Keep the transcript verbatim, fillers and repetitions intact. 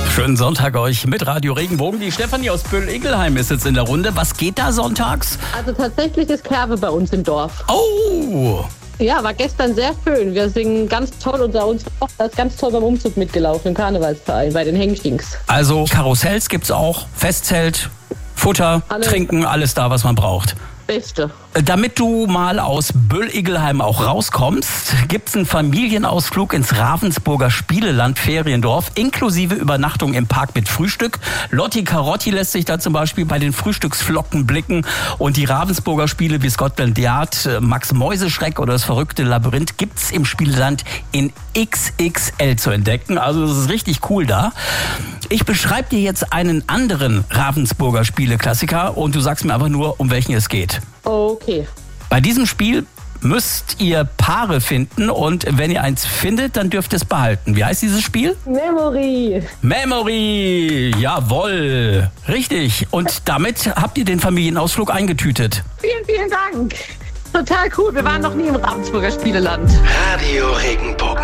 Schönen Sonntag euch mit Radio Regenbogen. Die Stefanie aus Böll-Ingelheim ist jetzt in der Runde. Was geht da sonntags? Also tatsächlich ist Kerbe bei uns im Dorf. Oh! Ja, war gestern sehr schön. Wir singen ganz toll und unsere Tochter ist ganz toll beim Umzug mitgelaufen im Karnevalsverein bei den Hengstings. Also Karussells gibt's auch, Festzelt, Futter, Alles. Trinken, alles da, was man braucht. Beste. Damit du mal aus Böll-Ingelheim auch rauskommst, gibt's einen Familienausflug ins Ravensburger Spieleland Feriendorf, inklusive Übernachtung im Park mit Frühstück. Lotti Carotti lässt sich da zum Beispiel bei den Frühstücksflocken blicken. Und die Ravensburger Spiele wie Scotland Yard, Max Mäuseschreck oder das verrückte Labyrinth gibt's im Spieleland in X X L zu entdecken. Also das ist richtig cool da. Ich beschreibe dir jetzt einen anderen Ravensburger Spieleklassiker und du sagst mir einfach nur, um welchen es geht. Okay. Bei diesem Spiel müsst ihr Paare finden und wenn ihr eins findet, dann dürft ihr es behalten. Wie heißt dieses Spiel? Memory. Memory, jawohl, richtig. Und damit habt ihr den Familienausflug eingetütet. Vielen, vielen Dank. Total cool. Wir waren noch nie im Ravensburger Spieleland. Radio Regenbogen.